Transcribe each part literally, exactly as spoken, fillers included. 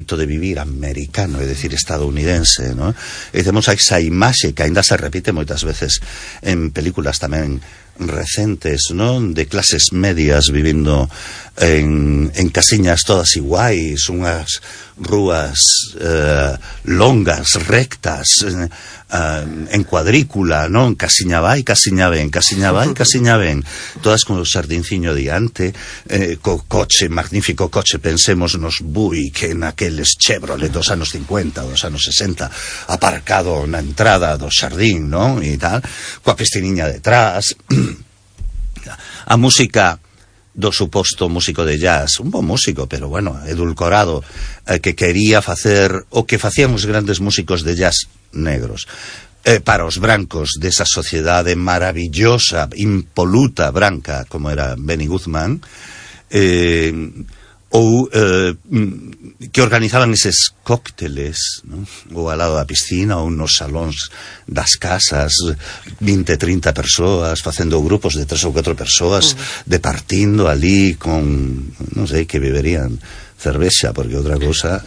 xeito de vivir americano, é dicir, estadounidense, non? E temos esa imaxe que ainda se repite moitas veces en películas tamén recentes, non? De clases medias vivindo en, en casiñas todas iguais, unhas rúas eh, longas, rectas, eh, en cuadrícula, non? Casiña vai, casiña ven, casiña vai, casiña ven, todas con o sardinciño diante, eh, co coche, magnífico coche, pensemos nos Buick, en aqueles Chevrolet dos anos cincuenta, dos anos sesenta, aparcado na entrada do xardín, non? E tal, coa pisciniña detrás. A música do suposto músico de jazz, un bon músico, pero bueno, edulcorado, eh, que quería facer o que facían os grandes músicos de jazz negros, eh, para os brancos desa sociedade maravillosa, impoluta, branca, como era Benny Goodman, eh, ou eh, que organizaban eses cócteles, non? Ou ao lado da piscina, ou nos salóns das casas, vinte, trinta persoas facendo grupos de tres ou catro persoas, uh-huh. departindo ali con, non sei, que beberían cervexa, porque outra cousa.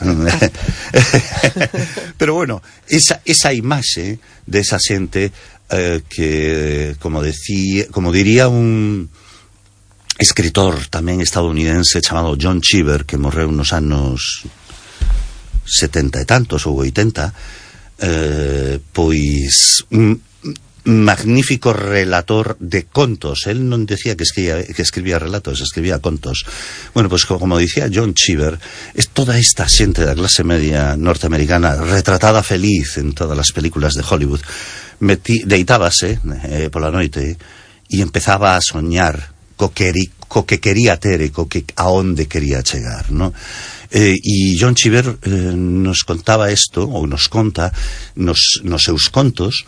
Pero bueno, esa, esa imaxe de esa xente eh, que, como decía, como diría un escritor tamén estadounidense chamado John Cheever, que morreu nos anos setenta e tantos ou oitenta, eh, pois un magnífico relator de contos. Él non decía que escribía, que escribía relatos, escribía contos. Bueno, pois como dicía John Cheever, es toda esta xente da clase media norteamericana retratada feliz en todas as películas de Hollywood. Metí, deitábase eh, pola noite e empezaba a soñar co que, co que quería ter e co que a onde quería chegar, ¿no? Eh, e John Cheever eh, nos contaba isto, ou nos conta nos, nos seus contos,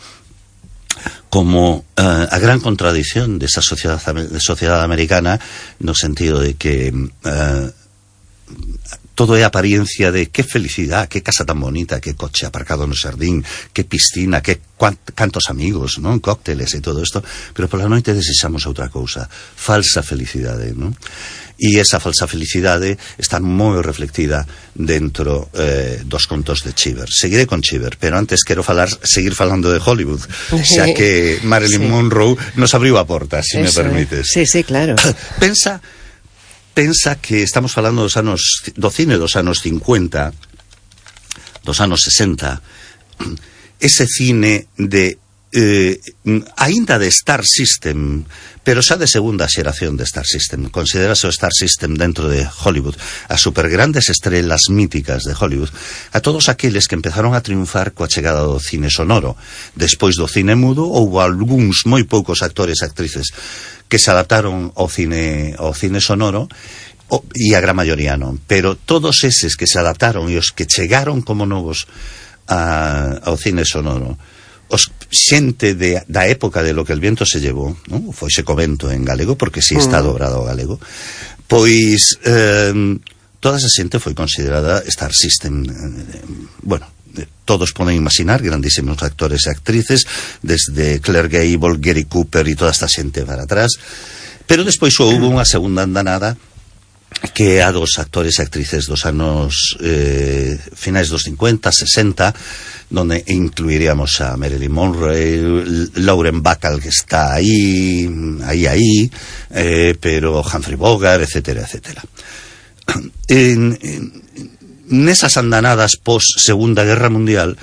como eh, a gran contradición desa sociedade, de sociedade americana, no sentido de que eh, todo é apariencia de que felicidade, que casa tan bonita, que coche aparcado no xardín, que piscina, que cuant, cantos amigos, non? Cócteles e todo isto, pero pola noite desexamos outra cousa, falsa felicidade, non? E esa falsa felicidade está moi reflectida dentro eh, dos contos de Cheever. Seguiré con Cheever, pero antes quero falar, seguir falando de Hollywood, xa que Marilyn sí. Monroe nos abriu a porta, se si me permites. Sí, sí, claro. Pensa Pensa que estamos falando dos anos do cine dos anos cincuenta, dos anos sesenta, ese cine de eh, aínda de Star System, pero xa de segunda xeración de Star System. Considerase o Star System dentro de Hollywood, as supergrandes estrelas míticas de Hollywood, a todos aqueles que empezaron a triunfar coa chegada do cine sonoro. Despois do cine mudo, houve algúns moi poucos actores e actrices que se adaptaron ao cine, ao cine sonoro, o, e a gran maioría non, pero todos eses que se adaptaron e os que chegaron como novos a, ao cine sonoro, os xente de, da época de Lo que el viento se llevou, non? Foise co vento en galego, porque si está dobrado ao galego, pois eh, toda esa xente foi considerada Star System. Eh, bueno, todos poden imaginar grandísimos actores e actrices, desde Claire Gable, Gary Cooper e toda esta xente para atrás, pero despois houve unha segunda andanada que a dos actores e actrices dos anos eh, finais dos cincuenta, sesenta, donde incluiríamos a Marilyn Monroe, Lauren Bacall, que está aí, aí, aí, eh, pero Humphrey Bogart, etcétera, etcétera. En, en, nesas andanadas pos Segunda Guerra Mundial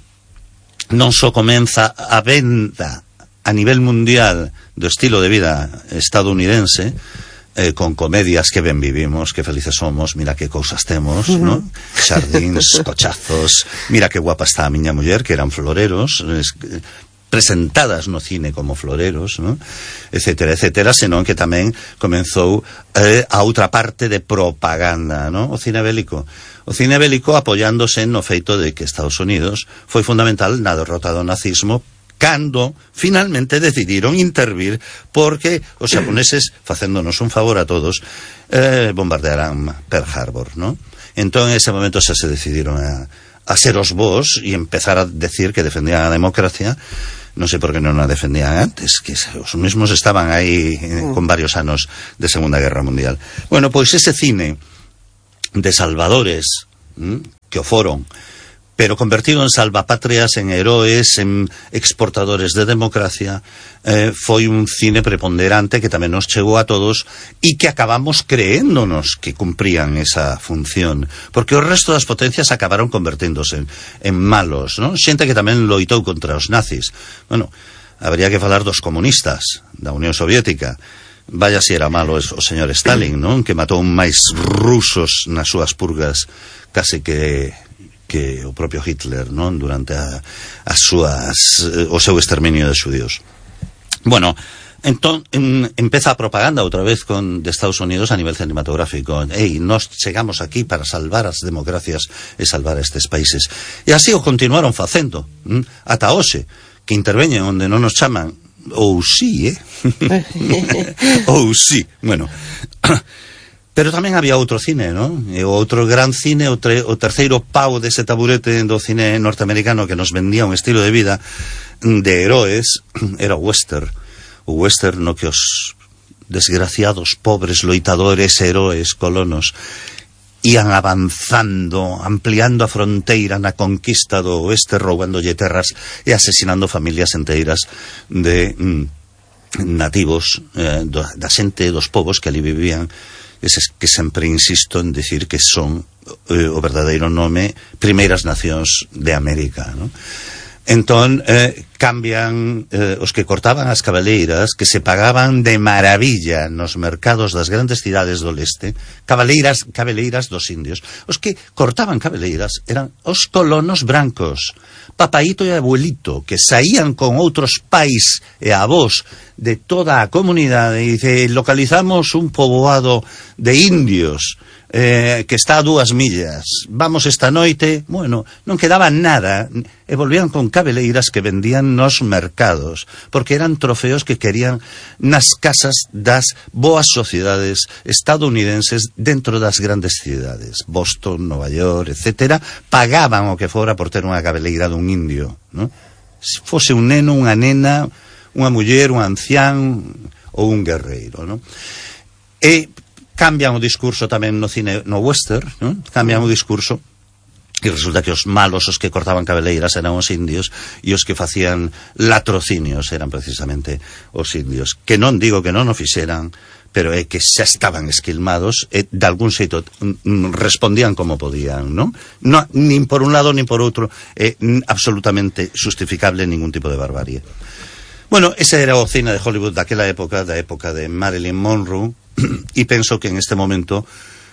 non só comeza a venda a nivel mundial do estilo de vida estadounidense, eh, con comedias que ben vivimos, que felices somos, mira que cousas temos, uh-huh. ¿no? Xardíns, cochazos, mira que guapa está a miña muller, que eran floreros, es, presentadas no cine como floreros, ¿no? Etcétera, etcétera, senón que tamén comenzou eh, a outra parte de propaganda, ¿no? O cine bélico. O cine bélico apoiándose no feito de que Estados Unidos foi fundamental na derrota do nazismo cando finalmente decidiron intervir, porque os xaponeses, facéndonos un favor a todos, eh, bombardearán Pearl Harbor, ¿no? Entón, en ese momento xa se decidiron a, a ser os vos e empezar a decir que defendían a democracia. Non sei por que non a defendían antes, que os mesmos estaban aí eh, con varios anos de Segunda Guerra Mundial. Bueno, pois ese cine de salvadores, ¿m? que o foron, pero convertido en salvapatrias, en heróis, en exportadores de democracia, eh, foi un cine preponderante que tamén nos chegou a todos e que acabamos creéndonos que cumprían esa función, porque o resto das potencias acabaron converténdose en, en malos, ¿no? Xente que tamén loitou contra os nazis. Bueno, habría que falar dos comunistas da Unión Soviética. Vaya si era malo o señor Stalin, non? Que matou máis rusos nas súas purgas case que que o propio Hitler, non? Durante a, as súas o seu exterminio de xudíos. Bueno, entón em, empeza a propaganda outra vez con de Estados Unidos a nivel cinematográfico. Ei, nós chegamos aquí para salvar as democracias e salvar estes países. E así o continuaron facendo, hm? Ata hoxe, que interveñen onde non nos chaman, ou sí, eh? ou sí, bueno. Pero tamén había outro cine, non? E o outro gran cine, o, tre, o terceiro pau dese taburete do cine norteamericano que nos vendía un estilo de vida de heróis, era o western. O western no que os desgraciados, pobres, loitadores, heróis, colonos ian avanzando, ampliando a fronteira na conquista do oeste, roubándolle terras e asesinando familias enteiras de mm, nativos, eh, do, da xente dos povos que ali vivían. Eses que sempre insisto en decir que son eh, o verdadeiro nome Primeiras Nacións de América, ¿no? Entón, eh, cambian eh, os que cortaban as cabaleiras, que se pagaban de maravilla nos mercados das grandes cidades do leste, cabaleiras, cabaleiras dos indios. Os que cortaban cabaleiras eran os colonos brancos, papaíto e abuelito, que saían con outros pais e avós de toda a comunidade e dice, localizamos un poboado de indios eh, que está a dúas millas, vamos esta noite. Bueno, non quedaba nada e volvían con cabeleiras que vendían nos mercados, porque eran trofeos que querían nas casas das boas sociedades estadounidenses dentro das grandes cidades, Boston, Nova York, etcétera. Pagaban o que fora por ter unha cabeleira dun indio, ¿no? Se fose un neno, unha nena, unha muller, un ancián ou un guerreiro, ¿no? E cambian o discurso tamén no cine, no western, ¿no? Cambian o discurso e resulta que os malos, os que cortaban cabeleiras eran os indios e os que facían latrocinios eran precisamente os indios, que non digo que non o fixeran, pero é que xa estaban esquilmados e de algún xeito respondían como podían, non? No, nin por un lado nin por outro é absolutamente justificable ningún tipo de barbarie. Bueno, ese era o cine de Hollywood daquela época, da época de Marilyn Monroe, e penso que en este momento,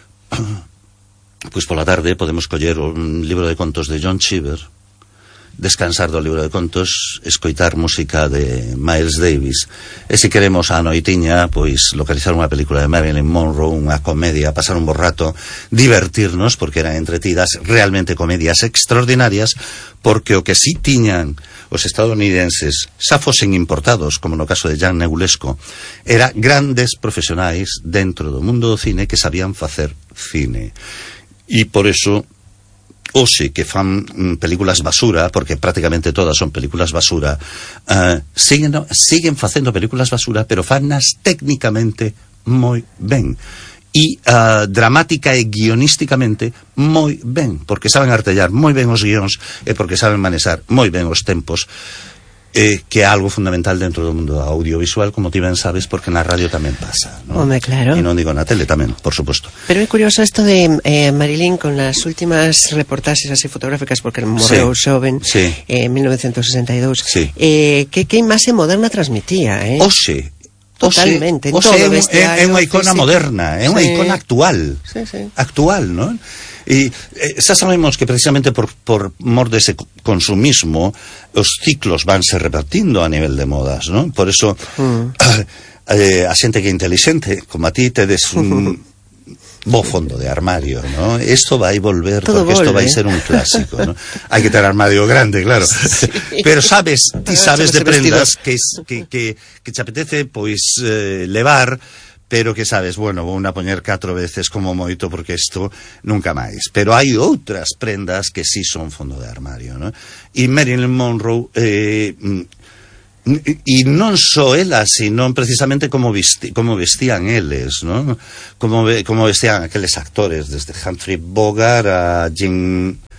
pois pola tarde podemos coller un libro de contos de John Cheever, descansar do libro de contos, escoitar música de Miles Davis, e se queremos a noitiña, pois localizar unha película de Marilyn Monroe, unha comedia, pasar un bo rato, divertirnos, porque eran entretidas, realmente comedias extraordinarias, porque o que sí tiñan os estadounidenses, xa fosen importados, como no caso de Jan Negulesco, era grandes profesionais dentro do mundo do cine que sabían facer cine. E por eso, hoxe que fan mm, películas basura, porque prácticamente todas son películas basura, uh, siguen, siguen facendo películas basura, pero fannas técnicamente moi ben. E uh, dramática e guionísticamente moi ben, porque saben artellar moi ben os guións e porque saben manexar moi ben os tempos, eh, que é algo fundamental dentro do mundo audiovisual, como ti ben sabes, porque na radio tamén pasa, ¿no? Home, claro. E non digo na tele tamén, por suposto. Pero é curioso isto de eh, Marilyn con as últimas reportaxes así fotográficas, porque morreu sí, xoven sí. en mil novecientos sesenta e dous. Sí. Eh, que, que imaxe moderna transmitía, eh? Oxe, totalmente, o sea, todo é, é, é unha icona físico. Moderna, é unha sí. icona actual, sí, sí. actual, ¿no? E eh, xa sabemos que precisamente por, por mor dese consumismo os ciclos vanse repartindo a nivel de modas, ¿no? Por eso mm. eh, a xente que é inteligente, como a ti, tedes un bo fondo de armario, ¿no? Esto vai volver, todo porque volve. Esto vai ser un clásico, ¿no? Hai que ter armario grande, claro. Sí. Pero sabes, ti sabes de prendas que, que, que, que te apetece, pois, eh, levar, pero que sabes, bueno, vou a poñer catro veces como moito, porque isto nunca máis. Pero hai outras prendas que sí son fondo de armario, ¿no? E Marilyn Monroe, eh, e non só ela, sino precisamente como, vesti, como vestían eles, ¿no? Como, como vestían aqueles actores, desde Humphrey Bogart a Jim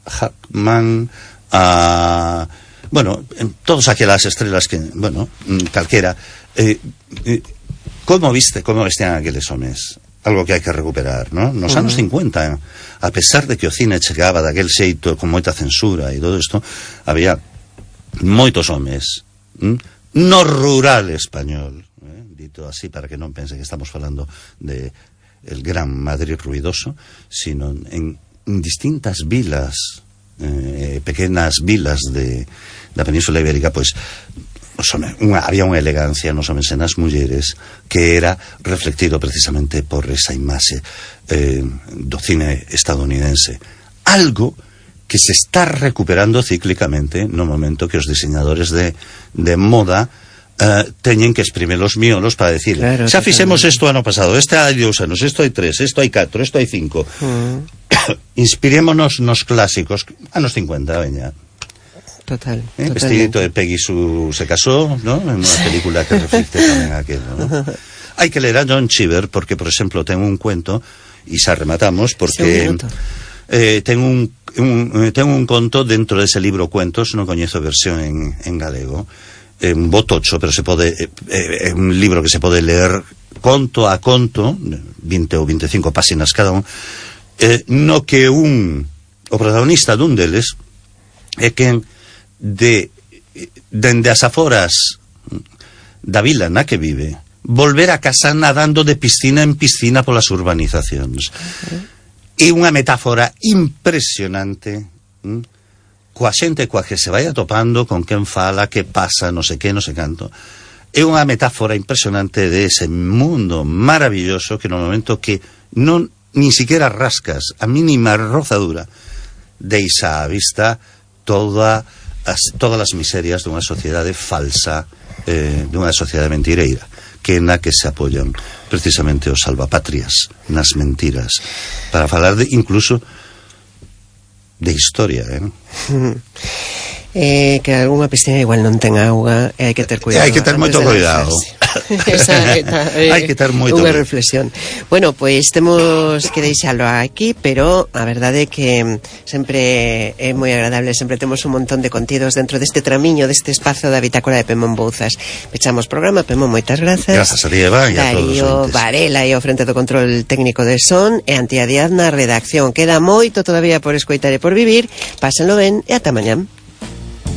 Hackman, a... bueno, todas aquelas estrelas que, bueno, calquera. Eh, eh, como viste, como vestían aqueles homes? Algo que hai que recuperar, ¿no? Nos uh-huh. anos cincuenta, a pesar de que o cine chegaba daquel xeito con moita censura e todo isto, había moitos homes, ¿m? no rural español, eh? dito así para que non pense que estamos falando de el gran Madrid ruidoso, sino en distintas vilas, eh, pequenas vilas de da Península Ibérica, pois unha, había unha elegancia nos homes e nas mulleres que era reflectido precisamente por esa imaxe eh, do cine estadounidense, algo que se está recuperando cíclicamente no momento que os diseñadores de, de moda Uh, teñen que exprimir os miolos para decir, claro, xa fixemos isto ano pasado, este hai dous anos, isto hai tres, isto hai catro, isto hai cinco. Uh. Inspirémonos nos clásicos, anos cincuenta, veña. Total. Eh, vestidito de Peggy Sue se casó, ¿no? En unha película que reflecte tamén aquelo, ¿no? Hai que ler a John Cheever porque, por exemplo, ten un cuento, e xa rematamos, porque eh, ten un, un, ten un conto dentro dese libro Cuentos, non coñezo versión en, en galego, é un botocho, pero se pode é, é un libro que se pode ler conto a conto, vinte ou veinticinco páxinas cada un, eh, no que un o protagonista dun deles é quen de dende as aforas da vila na que vive volver a casa nadando de piscina en piscina polas urbanizacións. É unha metáfora impresionante, hm? coa xente coa que se vai atopando, con quen fala, que pasa, non sei que, non sei canto. É unha metáfora impresionante de ese mundo maravilloso que no momento que non ni siquiera rascas a mínima rozadura deixa a vista toda as, todas as miserias dunha sociedade falsa, eh, dunha sociedade mentireira, que na que se apoian precisamente os salvapatrias nas mentiras, para falar de incluso de historia, eh? eh que algunha piscina igual non ten auga e hai que ter cuidado. Hai que ter moito cuidado. Esa, esa, eh, hai que ter moito unha reflexión. Bueno, pois pues, temos que deixalo aquí, pero a verdade é que sempre é moi agradable, sempre temos un montón de contidos dentro deste tramiño, deste espazo da bitácora de Pemón Bouzas. Pechamos programa, Pemón, moitas grazas. Grazas a ti, Eva, e a todos os ouvintes. Varela e ao frente do control técnico de son, e Antía Díaz na redacción. Queda moito todavía por escoitar e por vivir. Pásenlo ben e ata mañán.